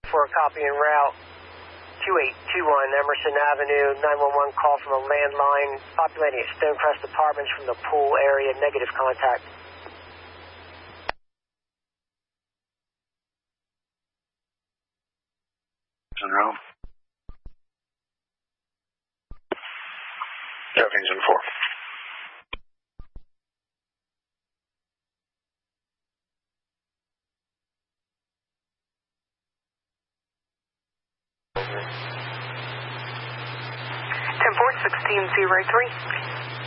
for a copy en route. 2821 Emerson Avenue, 911 call from a landline, populating at Stonecrest Apartments from the pool area, negative contact. Monroe. Everything's in 4. Ten 4, 1603.